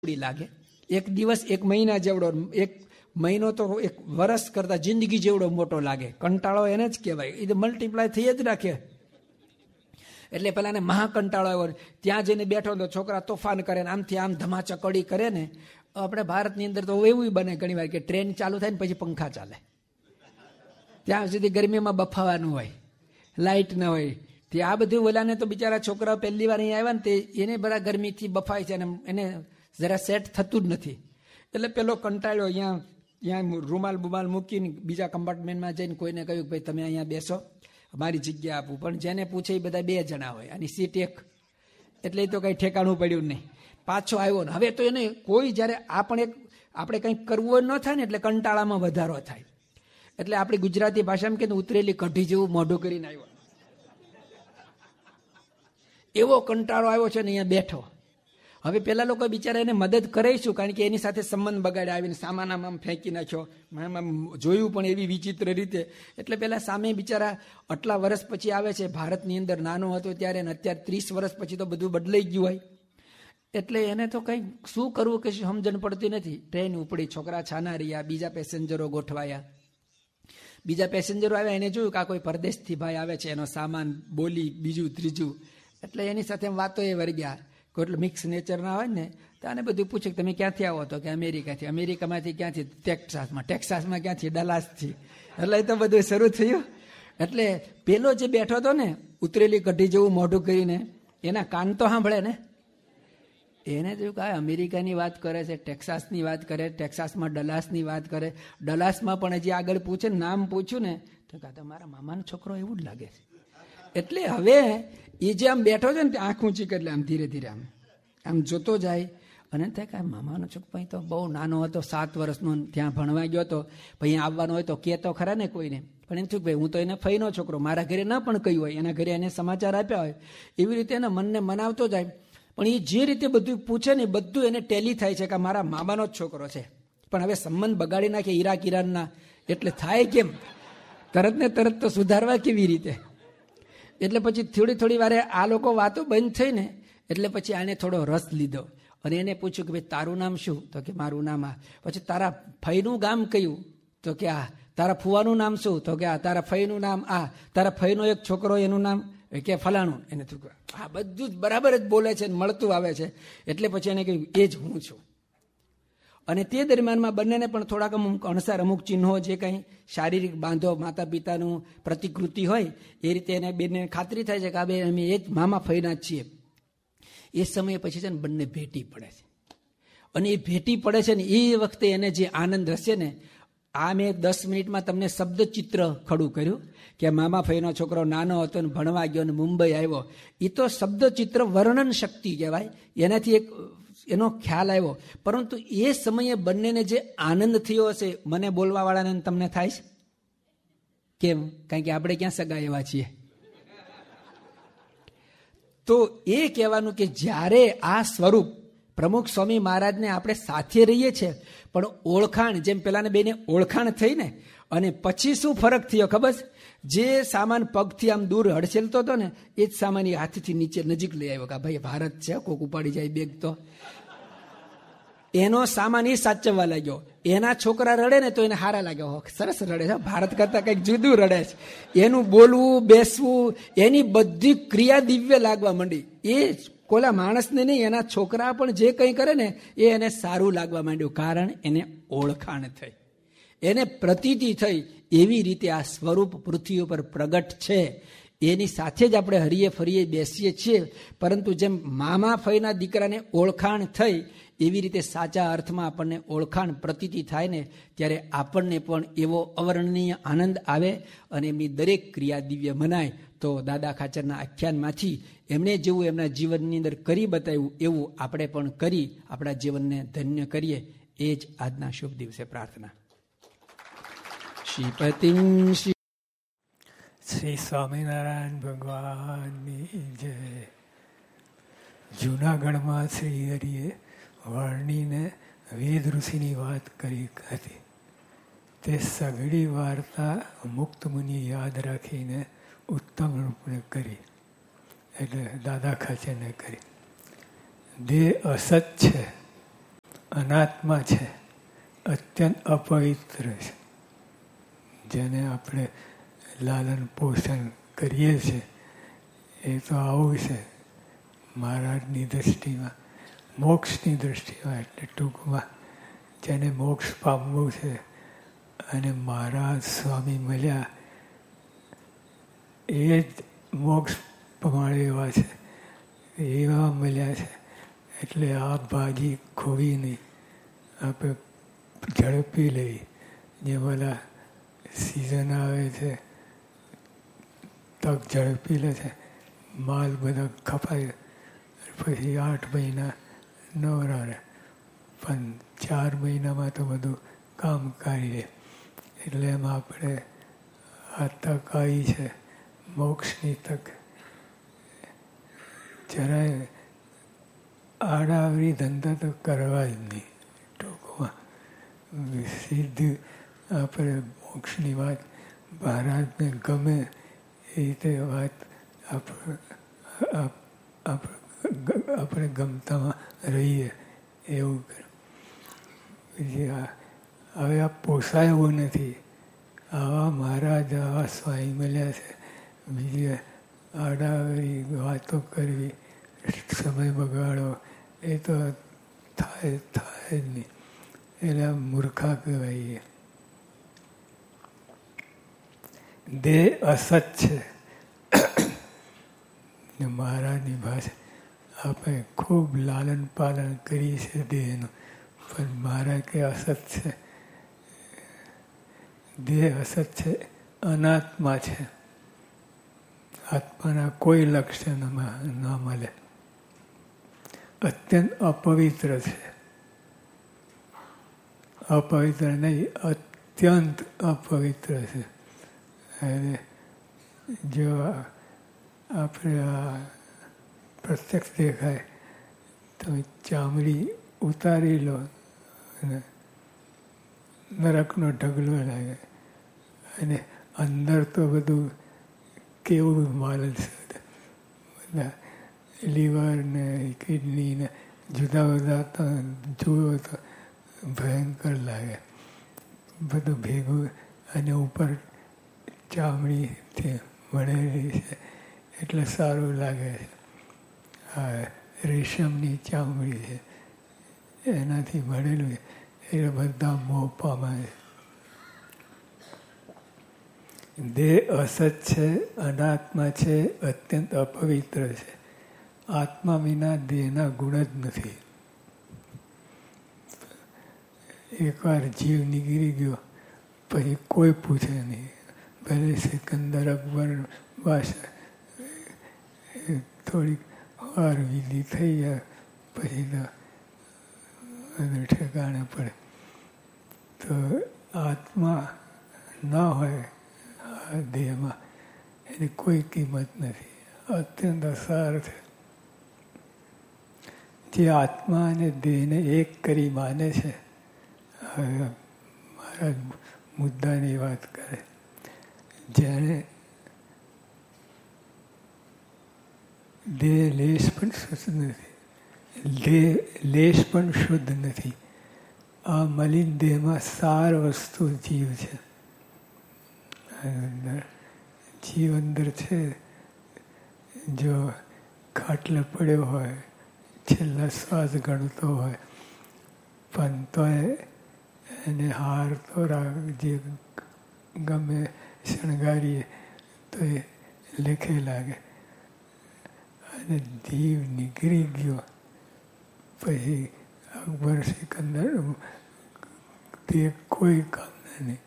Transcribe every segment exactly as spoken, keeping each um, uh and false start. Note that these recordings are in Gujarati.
લાગે. એક દિવસ એક મહિના જેવડો, એક મહિનો તો એક વર્ષ કરતા જિંદગી જેવડો મોટો લાગે. કંટાળો એને જ કહેવાય, એ તો મલ્ટીપ્લાય થઈ જ રાખે. એટલે પેલા ને મહાકંટાળો આવ્યો, ત્યાં જઈને બેઠો તો છોકરા તોફાન કરે ને આમથી આમ ધમાચકડી કરે ને. આપણે ભારતની અંદર તો એવું બને ઘણી વાર કે ટ્રેન ચાલુ થાય ને પછી પંખા ચાલે, ત્યાં સુધી ગરમીમાં બફાવાનું હોય, લાઇટ ન હોય. ત્યાં આ બધું ઓલાને તો બિચારા છોકરાઓ પહેલી વાર અહીંયા આવ્યા ને તે એને બધા ગરમીથી બફાય છે અને એને જરા સેટ થતું જ નથી. એટલે પેલો કંટાળ્યો, અહીંયા અહીંયા રૂમાલ બુમાલ મૂકીને બીજા કમ્પાર્ટમેન્ટમાં જઈને કોઈને કહ્યું ભાઈ તમે અહીંયા બેસો, મારી જગ્યા આપું. પણ જેને પૂછે એ બધા બે જણા હોય અને સીટ એક, એટલે એ તો કંઈ ઠેકાણું પડ્યું નહીં. પાછો આવ્યો ને હવે તો એને કોઈ જ્યારે આ પણ એક આપણે કંઈક કરવું ન થાય ને એટલે કંટાળામાં વધારો થાય. એટલે આપણી ગુજરાતી ભાષામાં કે ઉતરેલી કઢી જેવું મોઢું કરીને આવ્યો. એવો કંટાળો આવ્યો છે ને અહીંયા બેઠો. હવે પેલા લોકો બિચારા એને મદદ કરીશું, કારણ કે એની સાથે સંબંધ બગાડે, આવીને સામાન આમ ફેંકી નાખ્યો. આમ જોયું પણ એવી વિચિત્ર રીતે. એટલે પેલા સામે બિચારા આટલા વર્ષ પછી આવે છે. ભારતની અંદર નાનો હતો ત્યારે, અત્યારે ત્રીસ વર્ષ પછી તો બધું બદલાઈ ગયું હોય. એટલે એને તો કંઈ શું કરવું કે સમજણ પડતી નથી. ટ્રેન ઉપડી, છોકરા છાના રહ્યા, બીજા પેસેન્જરો ગોઠવાયા. બીજા પેસેન્જરો આવ્યા, એને જોયું કે આ કોઈ પરદેશથી ભાઈ આવે છે, એનો સામાન, બોલી, બીજું ત્રીજું. એટલે એની સાથે વાતો એ વર્ગ્યા. કોઈ મિક્સ નેચરના હોય ને તો આને બધું પૂછે કે તમે ક્યાંથી આવો? તો કે અમેરિકાથી. અમેરિકામાંથી ક્યાંથી? ટેક્સાસમાં. ટેક્સાસમાં ક્યાંથી? ડલાસથી. એટલે એ તો બધું શરૂ થયું. એટલે પેલો જે બેઠો હતો ને ઉતરેલી કઢી જેવું મોઢું કરીને, એના કાન તો સાંભળે ને. એને જોયું કે અમેરિકાની વાત કરે છે, ટેક્સાસની વાત કરે, ટેક્સાસમાં ડલાસની વાત કરે, ડલાસમાં પણ હજી આગળ પૂછે, નામ પૂછ્યું ને તો કે તમારા મામાનો છોકરો એવું જ લાગે છે. એટલે હવે એ જે આમ બેઠો છે ને આંખ ઊંચી કરે, આમ ધીરે ધીરે આમ આમ જોતો જાય અને થાય કે મામાનો છોકરો તો બહુ નાનો હતો, સાત વર્ષનો, ત્યાં ભણવા ગયો હતો. પછી આવવાનો હોય તો કે તો ખરા ને કોઈને. પણ એમ થયું ભાઈ હું તો એને ફઈનો છોકરો, મારા ઘરે ન પણ કહ્યું હોય, એના ઘરે એને સમાચાર આપ્યા હોય, એવી રીતે એના મનને મનાવતો જાય. પણ એ જે રીતે બધું પૂછે ને બધું એને ટેલી થાય છે કે મારા મામાનો જ છોકરો છે. પણ હવે સંબંધ બગાડી નાખે ઈરાક ઈરાનના, એટલે થાય કેમ? તરત ને તરત તો સુધારવા કેવી રીતે? એટલે પછી થોડી થોડી વારે આ લોકો વાતો બંધ થઈ ને એટલે પછી આને થોડો રસ લીધો અને એને પૂછ્યું કે ભાઈ તારું નામ શું? તો કે મારું નામ આ. પછી તારા ફઈનું ગામ કયું? તો કે આ. તારા ફુવાનું નામ શું? તો કે આ. તારા ફઈનું નામ આ. તારા ફઈનો એક છોકરો એનું નામ કે ફલાણું. એને થયું આ બધું જ બરાબર જ બોલે છે, મળતું આવે છે. એટલે પછી એને કહ્યું એ જ હું છું. અને તે દરમિયાનમાં બંનેને પણ થોડાક અમુક અણસાર, અમુક ચિહ્નો, જે કંઈ શારીરિક બાંધો, માતા પિતાનું પ્રતિકૃતિ હોય એ રીતે એને બેને ખાતરી થાય છે કે આ બે અમે એ જ મામા ફઈના જ છીએ. એ સમયે પછી છે ને બંને ભેટી પડે છે. અને એ ભેટી પડે છે ને એ વખતે એને જે આનંદ હશે ને, આ મેં દસ મિનિટમાં તમને શબ્દ ચિત્ર ખડું કર્યું કે મામા ફઈનો છોકરો નાનો હતો ને ભણવા ગયો ને મુંબઈ આવ્યો. એ તો શબ્દ ચિત્ર વર્ણન શક્તિ કહેવાય, એનાથી એક એનો ખ્યાલ આવ્યો. પરંતુ એ સમયે બંનેને જે આનંદ થયો હશે, મને બોલવા વાળાને તમને થાય છે કેમ? કારણ કે આપણે ક્યાં સગા એવા છીએ. તો એ કહેવાનું કે જ્યારે આ સ્વરૂપ પ્રમુખ સ્વામી મહારાજને આપણે સાથે રહીએ છીએ, પણ ઓળખાણ, જેમ પેલાને બેને ઓળખાણ થઈ ને, અને પછી શું ફરક થયો ખબર? જે સામાન પગથી આમ દૂર હડસેલતો હતો ને એ જ સામાન એ હાથથી નીચે નજીક લઈ આવ્યો કે ભાઈ ભારત છે, કોક ઉપાડી જાય બેગ તો. એનો સામાન એ સાચવવા લાગ્યો. એના છોકરા રડે ને તો એને હારા લાગ્યો, સરસ રડે છે, ભારત કરતા કંઈક જુદું રડે છે. એનું બોલવું, બેસવું, એની બધી ક્રિયા દિવ્ય લાગવા માંડી. એ કોલા માણસને નહીં, એના છોકરા પણ જે કંઈ કરે ને એ એને સારું લાગવા માંડ્યું, કારણ એને ઓળખાણ થઈ, એને પ્રતીતિ થઈ. એવી રીતે આ સ્વરૂપ પૃથ્વી ઉપર પ્રગટ છે. એની સાથે જ આપણે હરીએ ફરીએ બેસીએ છીએ. પરંતુ જેમ મામા ફઈના દીકરાને ઓળખાણ થઈ, એવી રીતે સાચા અર્થમાં આપણને ઓળખાણ પ્રતીતિ થાય ને ત્યારે આપણને પણ એવો અવર્ણનીય આનંદ આવે અને એમની દરેક ક્રિયા દિવ્ય મનાય. તો દાદા ખાચરના આખ્યાનમાંથી એમણે જેવું એમના જીવનની અંદર કરી બતાવ્યું એવું આપણે પણ કરી આપણા જીવનને ધન્ય કરીએ. એ જ આજના શુભ દિવસે પ્રાર્થના. શ્રીપતિમ શ્રી શ્રી સ્વામિનારાયણ ભગવાનની જય. જૂનાગઢમાં શ્રી હરિએ વર્ણીને વેદ ઋષિની વાત કરી હતી. તે સઘળી વાર્તા મુક્ત મુનિ યાદ રાખીને ઉત્તમ રૂપને કરી, એટલે દાદા ખાચરને કરી. દેહ અસત છે, અનાત્મા છે, અત્યંત અપવિત્ર છે. જેને આપણે લાલન પોષણ કરીએ છીએ એ તો આવું છે મહારાજની દૃષ્ટિમાં, મોક્ષની દૃષ્ટિમાં. એટલે ટૂંકમાં જેને મોક્ષ પામવું છે અને મહારાજ સ્વામી મળ્યા એ જ મોક્ષ પમાડે એવા છે, એવા મળ્યા છે. એટલે આ ભાજી ખોવી નહીં, આપણે ઝડપી લઈ. જે બધા સિઝન આવે છે તક ઝડપી લે છે, માલ બધા કપાય, પછી આઠ મહિના નવરા રહે, પણ ચાર મહિનામાં તો બધું કામ કરી લે. એટલે એમાં આપણે આ તક આવી છે, મોક્ષની તક. જરાય આડાવરી ધંધા તો કરવા જ નહીં. ટૂંકમાં સીધી આપણે મોક્ષની વાત મહારાજને ગમે એ રીતે વાત આપણે ગમતામાં રહીએ એવું કરે. હવે આ પોસાય એવું નથી. આવા મહારાજ આવા સ્વામી મળ્યા છે, બીજી આડાવરી વાતો કરવી, સમય બગાડો એ તો થાય થાય જ નહીં. એટલે આ મૂર્ખા કહેવાય. દેહ અસત છે. મહારાજની ભાષા આપણે ખૂબ લાલન પાલન કરીએ છીએ દેહનું, પણ મહારાજ કે અસત છે. દેહ અસત છે, અનાત્મા છે. આત્માના કોઈ લક્ષણ ન મળે. અત્યંત અપવિત્ર છે. અપવિત્ર નહીં, અત્યંત અપવિત્ર છે. અને જો આપણે આ પ્રત્યક્ષ દેખાય તો ચામડી ઉતારી લો અને નરકનો ઢગલો લાગે. અને અંદર તો બધું કેવું માલ છે, બધા લીવર ને કિડની ને જુદા જુદા તો જુઓ તો ભયંકર લાગે બધું ભેગું. અને ઉપર ચામડીથી મળેલી છે એટલે સારું લાગે છે. હા, રેશમની ચામડી છે એનાથી મળેલું એટલે બધા મોહ પામે છે. દેહ અસત છે, અનાત્મા છે, અત્યંત અપવિત્ર છે. આત્મા વિના દેહના ગુણ જ નથી. એકવાર જીવ નીકળી ગયો પછી કોઈ પૂછે નહીં. ભલે સિકંદર અકબર ભાષા થોડીક વાર વિધિ થઈ જાય પછી તો બધું ઠેકાણે પડે. તો આત્મા ન હોય આ દેહમાં એની કોઈ કિંમત નથી. અત્યંત અસાર છે. જે આત્મા અને દેહને એક કરી માને છે, હવે મહારાજ મુદ્દાની વાત કરે, જેને દેહ લેશ પણ શુદ્ધ નથી, દેહ લેશ પણ શુદ્ધ નથી. આ મલિન દેહમાં સાર વસ્તુ જીવ છે. જીવ અંદર છે. જો ખાટલે પડ્યો હોય, છેલ્લા શ્વાસ ગણતો હોય, પણ તોય એને હાર તો જે ગમે શણગારીએ તો એ લેખે લાગે. અને જીવ નીકળી ગયો પછી અકબર સિકંદર તે કોઈ કામના નહીં.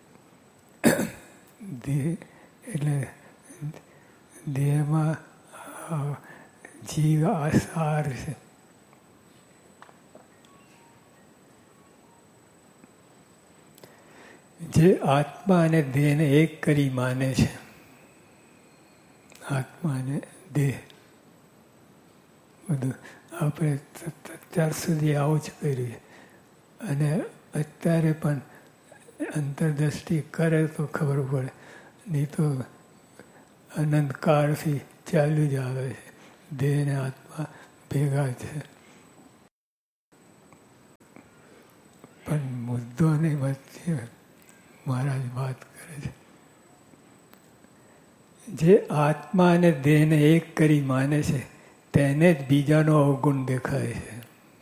દેહ એટલે દેહમાં જીવ આસાર છે. જે આત્મા અને દેહને એક કરી માને છે, આત્મા અને દેહ બધું આપણે અત્યાર સુધી આવું જ કર્યું. અને અત્યારે પણ અંતરદ્રષ્ટિ કરે તો ખબર પડે, નહીં તો અનંતકાળથી ચાલ્યું જ આવે છે. દેહ અને આત્મા ભેગા છે. પણ મુદ્દોની વચ્ચે મહારાજ વાત કરે છે. જે આત્મા અને દેહને એક કરી માને છે તેને જ બીજાનો અવગુણ દેખાય છે.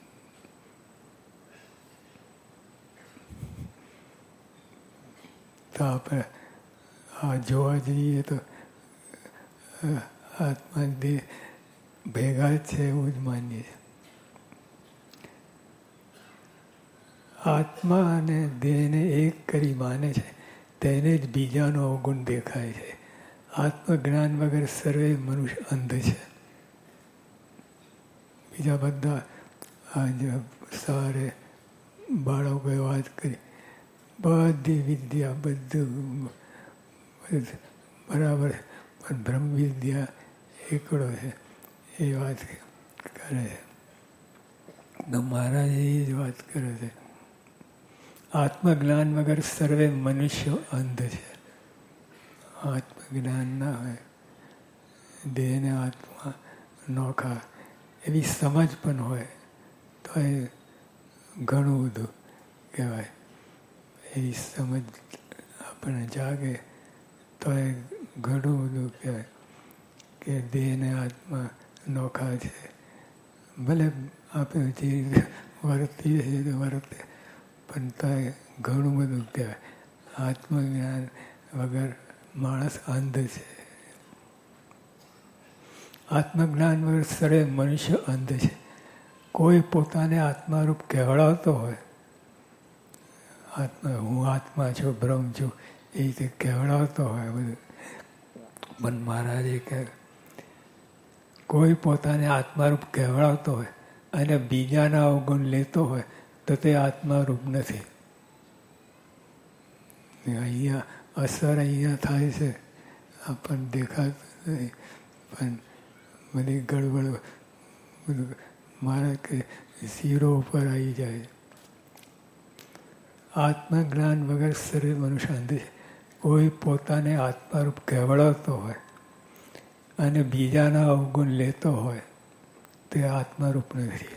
તો આપણે આ જોવા જઈએ તો આત્મા દેહ ભેગા જ છે એવું જ માનીએ છીએ. આત્મા અને દેહને એક કરી માને છે તેને જ બીજાનો અવગુણ દેખાય છે. આત્મજ્ઞાન વગર સર્વે મનુષ્ય અંધ છે. બીજા બધા આજે સવારે બાળકોએ વાત કરી, બધી વિદ્યા બધું બરાબર, પણ બ્રહ્મ વિદ્યા એકડો છે એ વાત કરે છે. તો મહારાજ એ જ વાત કરે છે, આત્મજ્ઞાન વગર સર્વે મનુષ્યો અંધ છે. આત્મજ્ઞાન ના હોય, દેહને આત્મા નોખા એવી સમજ પણ હોય તો એ ઘણું બધું કહેવાય. એવી સમજ આપણને જાગે તો એ ઘણું બધું કહેવાય કે દેહને આત્મા નોખા છે. ભલે આપણે જે વર્તીએ છીએ વર્તે, પણ તો એ ઘણું બધું કહેવાય. આત્મજ્ઞાન વગર માણસ અંધ છે. આત્મજ્ઞાન વગર સર્વે મનુષ્ય અંધ છે. કોઈ પોતાને આત્મારૂપ કહેવડાવતો હોય, આત્મા હું આત્મા છું, બ્રહ્મ છું, એ રીતે કહેવડાવતો હોય બધું, પણ મહારાજે કહે કોઈ પોતાને આત્મારૂપ કહેવડાવતો હોય અને બીજાના અવગુણ લેતો હોય તો તે આત્મારૂપ નથી. અહીંયા અસર અહીંયા થાય છે, આપણને દેખાતું નથી, પણ બધી ગડબડ બધું મારા કે ઝીરો ઉપર આવી જાય. આત્મજ્ઞાન વગર સર્વે મનુષ્ય અંધ છે. કોઈ પોતાને આત્મારૂપ કહેવડાવતો હોય અને બીજાના અવગુણ લેતો હોય તે આત્મારૂપ નથી.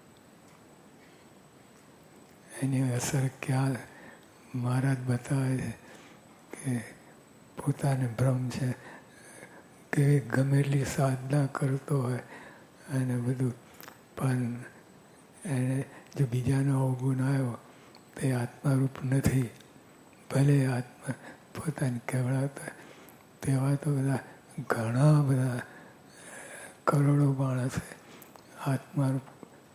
એની અસર ક્યાં મહારાજ બતાવે છે કે પોતાને ભ્રમ છે કે ગમે એટલી સાધના કરતો હોય અને બધું, પણ એને જો બીજાનો અવગુણ આવ્યો તે આત્મારૂપ નથી. ભલે આત્મા પોતાને કહેવડાવતા તેવા તો બધા ઘણા બધા કરોડો માણસ આત્મારૂપ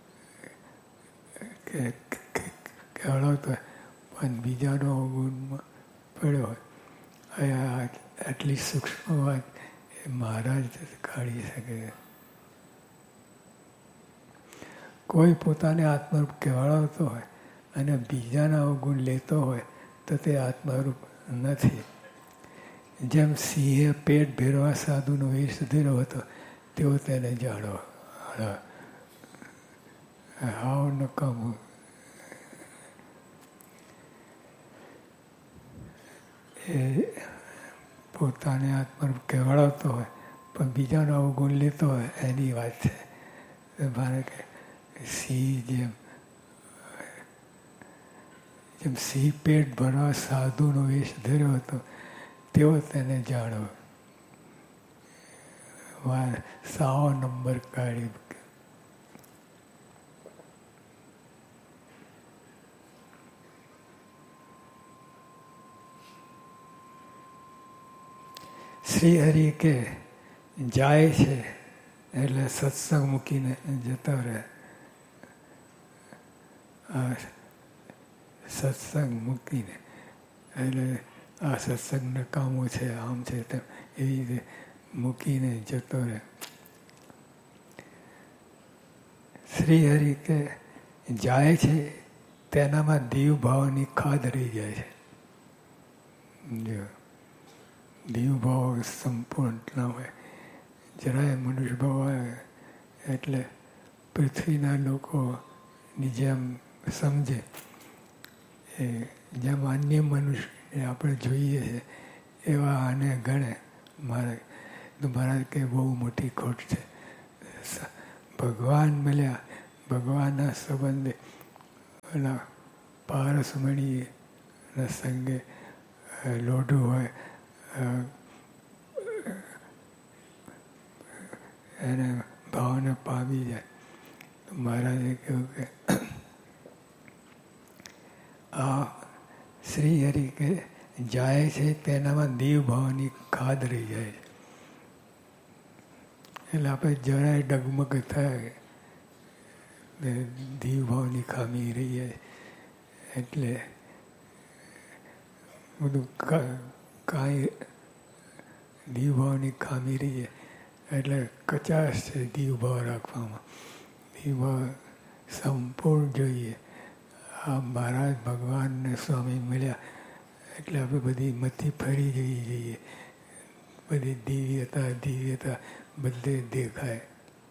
કહેવડાવતો હોય પણ બીજાનો અવગુણમાં પડ્યો હોય. આટલી સૂક્ષ્મ વાત એ મહારાજ કાઢી શકે. કોઈ પોતાને આત્મારૂપ કહેવડાવતો હોય અને બીજાના અવગુણ લેતો હોય તો તે આત્મારૂપ નથી. જેમ સિંહે પેટ ભેરવા સાધુનો વેશ ધર્યો હતો તેઓ તેને જાણો. હાવ નકામું. એ પોતાને આત્મારૂપ કહેવડાવતો હોય પણ બીજાનો અવગુણ લેતો હોય એની વાત છે. મારે કે સિંહ જેમ જેમ સિંહ પેટ ભરવા સાધુનો વેશ ધર્યો હતો તેઓ તેને જાણો. સાવો નંબર કાઢી. શ્રી હરિ કે જાય છે એટલે સત્સંગ મૂકીને જતા રહે. આ સત્સંગ મૂકીને એટલે આ સત્સંગ નકામો છે, આમ છે તેમ એવી રીતે મૂકીને જતો રહે. શ્રી હરિ કે જાય છે તેનામાં દીવ ભાવની ખાધ રહી જાય છે. જો દીવ ભાવ સંપૂર્ણ ના હોય, જરાય મનુષ્ય ભાવ આવે એટલે પૃથ્વીના લોકોની જેમ સમજે, એ જેમ અન્ય મનુષ્યને આપણે જોઈએ છે એવા આને ગણે. મારે તો મહારાજ કે બહુ મોટી ખોટ છે. ભગવાન મળ્યા, ભગવાનના સંબંધે ઓલા પારસમણીના સંગે લોઢું હોય એને ભાવને પામી જાય. તો મહારાજે કહ્યું કે આ શ્રી હરિ કે જાય છે તેનામાં દેવ ભાવની ખાદ રહી જાય છે. એટલે આપણે જરાય ડગમગ થાય દેવ ભાવની ખામી રહી જાય. એટલે બધું કાંઈ દેવ ભાવની ખામી રહી જાય એટલે કચાશ છે દેવ ભાવ રાખવામાં. દેવ ભાવ સંપૂર્ણ જોઈએ. આ મહારાજ ભગવાનને સ્વામી મળ્યા એટલે આપણે બધી મથી ફરી જવી જોઈએ. બધી દિવ્યતા દિવ્યતા બધે દેખાય.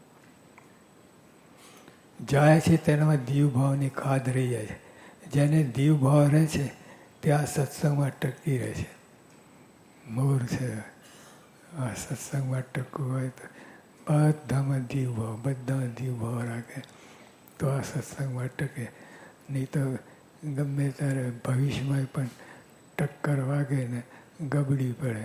જાય છે તેનામાં દીવભાવની ખાદ રહી જાય છે. જેને દીવભાવ રહે છે ત્યાં સત્સંગમાં ટકી રહે છે. મોર છે આ સત્સંગમાં ટકવું હોય તો બધામાં દીવભાવ બધામાં દીવભાવ રાખે તો આ સત્સંગમાં ટકે. નહીં તો ગમે ત્યારે ભવિષ્યમાં પણ ટક્કર વાગે ને ગબડી પડે.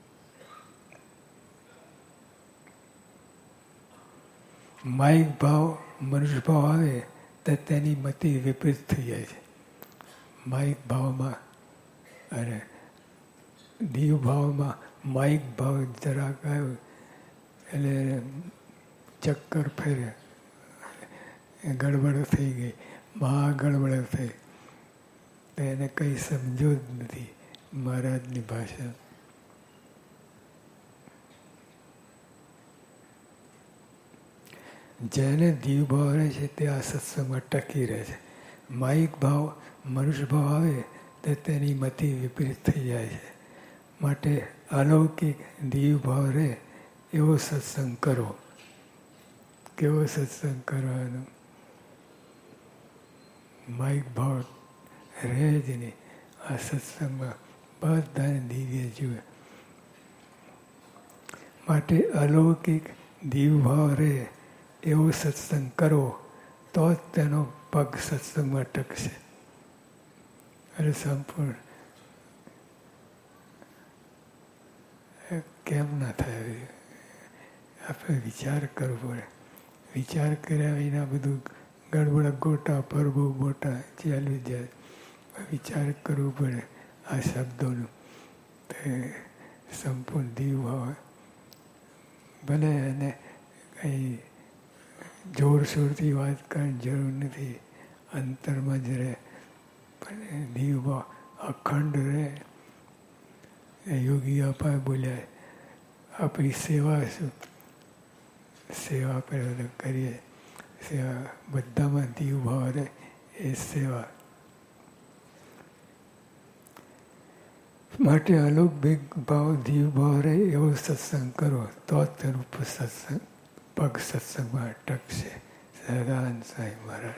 માઇક ભાવ મનુષ્ય ભાવ આવે તો તેની મતિ વિપરીત થઈ જાય છે. માઇક ભાવમાં અને દીવ ભાવમાં માઇક ભાવ જરાક આવ્યો એટલે ચક્કર ફેરે, ગડબડ થઈ ગઈ, મહા ગડબડ થઈ. તો એને કંઈ સમજો જ નથી મહારાજની ભાષા. જેને દીવ ભાવ રહે છે તે આ સત્સંગમાં ટકી રહે છે. માઇક ભાવ મનુષ્ય ભાવ આવે તો તેની મતિ વિપરીત થઈ જાય છે. માટે અલૌકિક દીવ ભાવ રહે એવો સત્સંગ કરો. કેવો સત્સંગ કરવાનો? માઇક ભાવ રહે જ નહીં. આ સત્સંગમાં બધાને દિવ્ય જુએ. માટે અલૌકિક દીવ ભાવ રહે એવો સત્સંગ કરો તો જ તેનો પગ સત્સંગમાં ટકશે. અને સંપૂર્ણ કેમ ના થાય? આપણે વિચાર કરવો પડે. વિચાર કર્યા વિના બધું ગડબડ ગોટા પરબો મોટા ચાલી જાય. વિચાર કરવો પડે આ શબ્દોનું. તે સંપૂર્ણ દીવ હોય ભલે એને કંઈ જોરશોરથી વાત કરવાની જરૂર નથી. અંતરમાં જ રહે પણ દીવ અખંડ રહે. યોગી અપાય બોલ્યા આપણી સેવા શું? સેવા આપણે કરીએ. સેવા બધામાં દીવ ભાવ રહે એ સેવા. માટે અલૌકિક ભાવ દીવ ભાવ રહે એવો સત્સંગ કરો તો જ તેનું સત્સંગ પગ સત્સંગમાં ટકશે. સહજાનંદ સાંઈ મહારાજ.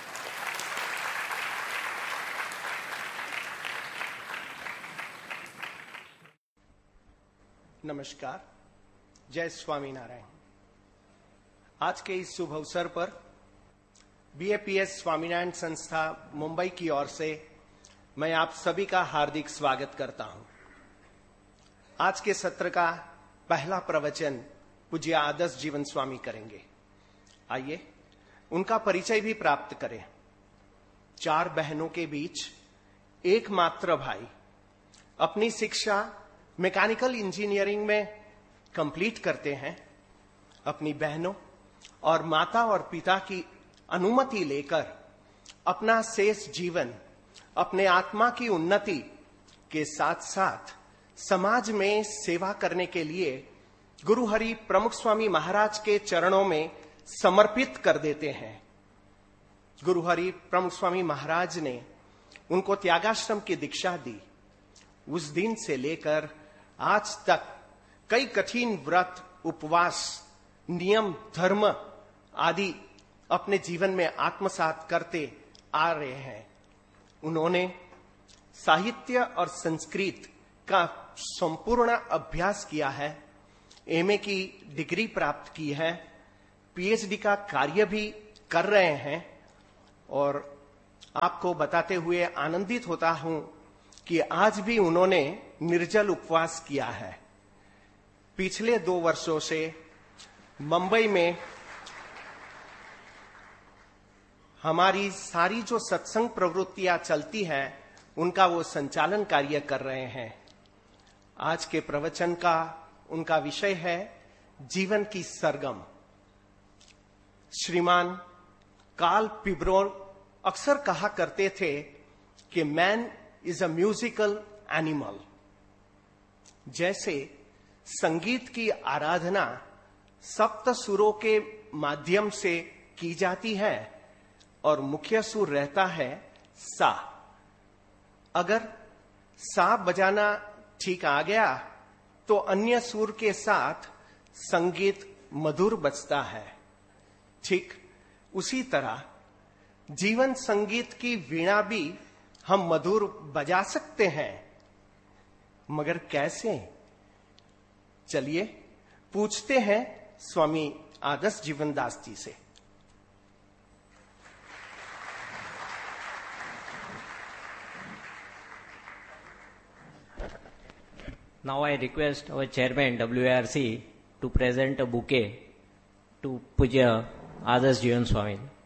नमस्कार, जय स्वामीनारायण। आज के इस शुभ अवसर पर बीएपीएस स्वामीनारायण संस्था मुंबई की ओर से मैं आप सभी का हार्दिक स्वागत करता हूं। आज के सत्र का पहला प्रवचन पूज्य आदर्श जीवन स्वामी करेंगे। आइए उनका परिचय भी प्राप्त करें। चार बहनों के बीच एकमात्र भाई, अपनी शिक्षा मैकेनिकल इंजीनियरिंग में कंप्लीट करते हैं। अपनी बहनों और माता और पिता की अनुमति लेकर अपना शेष जीवन अपने आत्मा की उन्नति के साथ साथ समाज में सेवा करने के लिए गुरु हरि प्रमुख स्वामी महाराज के चरणों में समर्पित कर देते हैं। गुरु हरि प्रमुख स्वामी महाराज ने उनको त्यागाश्रम की दीक्षा दी। उस दिन से लेकर आज तक कई कठिन व्रत, उपवास, नियम, धर्म आदि अपने जीवन में आत्मसात करते आ रहे हैं। उन्होंने साहित्य और संस्कृत का संपूर्ण अभ्यास किया है, एमए की डिग्री प्राप्त की है, पीएचडी का कार्य भी कर रहे हैं और आपको बताते हुए आनंदित होता हूं कि आज भी उन्होंने निर्जल उपवास किया है। पिछले दो वर्षों से मुंबई में हमारी सारी जो सत्संग प्रवृत्तियां चलती हैं उनका वो संचालन कार्य कर रहे हैं। आज के प्रवचन का उनका विषय है जीवन की सरगम। श्रीमान कार्ल पिब्रोन अक्सर कहा करते थे कि man is a musical animal. जैसे संगीत की आराधना सप्त सुरों के माध्यम से की जाती है और मुख्य सुर रहता है सा। अगर सा बजाना ठीक आ गया तो अन्य सुर के साथ संगीत मधुर बजता है। ठीक उसी तरह जीवन संगीत की वीणा भी हम मधुर बजा सकते हैं, मगर कैसे? चलिए पूछते हैं स्वामी आदर्श जीवनदास जी से। Now I request our chairman W A R C to present a bouquet to Pujya Adarsh Jivan Swami.